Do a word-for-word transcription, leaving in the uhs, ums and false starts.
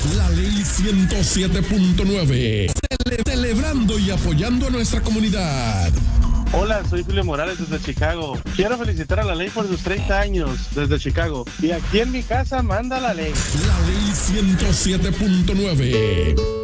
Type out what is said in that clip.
La Ley ciento siete punto nueve. Cele- celebrando y apoyando a nuestra comunidad. Hola, soy Julio Morales desde Chicago. Quiero felicitar a la ley por sus treinta años desde Chicago. Y aquí en mi casa manda la ley. La Ley ciento siete punto nueve.